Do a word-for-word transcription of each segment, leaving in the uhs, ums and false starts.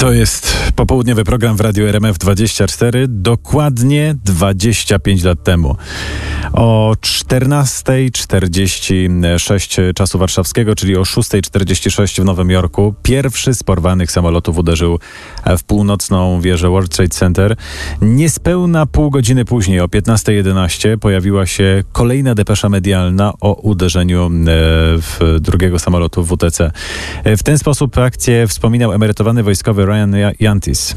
To jest popołudniowy program w Radiu R M F dwadzieścia cztery, dokładnie dwadzieścia pięć lat temu. O czternasta czterdzieści sześć czasu warszawskiego, czyli o szósta czterdzieści sześć w Nowym Jorku, pierwszy z porwanych samolotów uderzył w północną wieżę World Trade Center. Niespełna pół godziny później, o piętnasta jedenaście, pojawiła się kolejna depesza medialna o uderzeniu w drugiego samolotu W T C. W ten sposób akcję wspominał emerytowany wojskowy Ryan Yantis.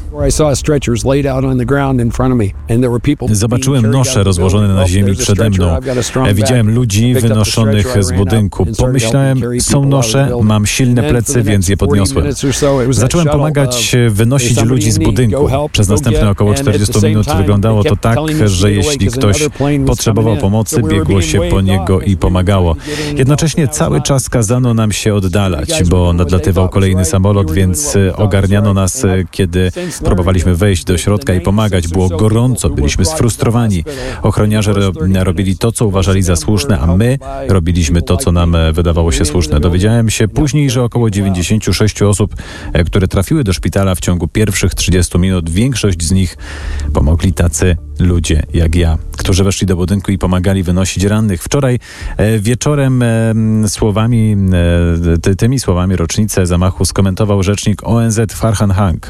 Zobaczyłem nosze rozłożone na ziemi przede mną. Widziałem ludzi wynoszonych z budynku. Pomyślałem, są nosze, mam silne plecy, więc je podniosłem. Zacząłem pomagać wynosić ludzi z budynku. Przez następne około czterdzieści minut wyglądało to tak, że jeśli ktoś potrzebował pomocy, biegło się po niego i pomagało. Jednocześnie cały czas kazano nam się oddalać, bo nadlatywał kolejny samolot, więc ogarniano nas, kiedy próbowaliśmy wejść do środka i pomagać. Było gorąco, byliśmy sfrustrowani. Ochroniarze robili to, co uważali za słuszne, a my robiliśmy to, co nam wydawało się słuszne. Dowiedziałem się później, że około dziewięćdziesiąt sześć osób, które trafiły do szpitala w ciągu pierwszych trzydziestu minut, większość z nich pomogli tacy ludzie jak ja, którzy weszli do budynku i pomagali wynosić rannych. Wczoraj e, wieczorem e, słowami, e, ty, tymi słowami rocznicę zamachu skomentował rzecznik O N Z Farhan Haq.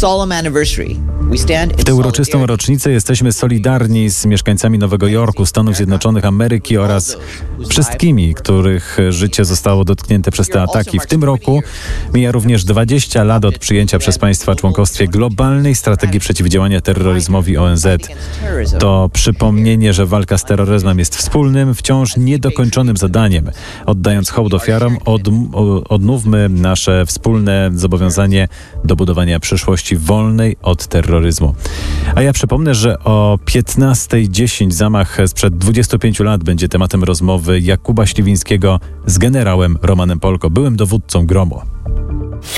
W tę uroczystą rocznicę jesteśmy solidarni z mieszkańcami Nowego Jorku, Stanów Zjednoczonych Ameryki oraz wszystkimi, których życie zostało dotknięte przez te ataki. W tym roku mija również dwadzieścia lat od przyjęcia przez państwa członkostwie globalnej strategii przeciwdziałania terroryzmowi O N Z. To przypomnienie, że walka z terroryzmem jest wspólnym, wciąż niedokończonym zadaniem. Oddając hołd ofiarom, od, odnówmy nasze wspólne zobowiązanie do budowania przyszłości wolnej od terroryzmu. A ja przypomnę, że o piętnasta dziesięć zamach sprzed dwudziestu pięciu lat będzie tematem rozmowy Jakuba Śliwińskiego z generałem Romanem Polko, byłym dowódcą Gromu.